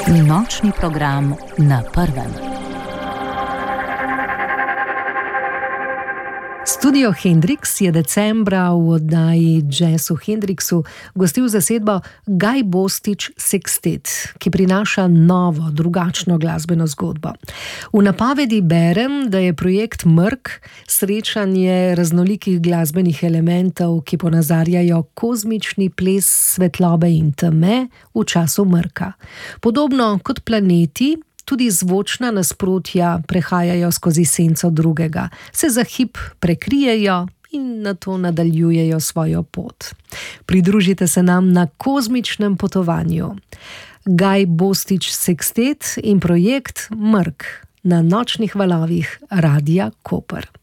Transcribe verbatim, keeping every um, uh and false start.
Nočni program na prvem. Studio Hendrix je decembra v oddaji Jazz v Hendrixu gostil zasedbo Gaj Bostič Sextet, ki prinaša novo, drugačno glasbeno zgodbo. V napovedi berem, da je projekt Mrk srečanje raznolikih glasbenih elementov, ki ponazarjajo kozmični ples svetlobe in teme v času mrka. Podobno kot planeti, tudi zvočna nasprotja prehajajo skozi senco drugega, se za hip prekrijejo in nato nadaljujejo svojo pot. Pridružite se nam na kozmičnem potovanju. Gaj Bostič Sextet in projekt Mrk na nočnih valovih Radia Koper.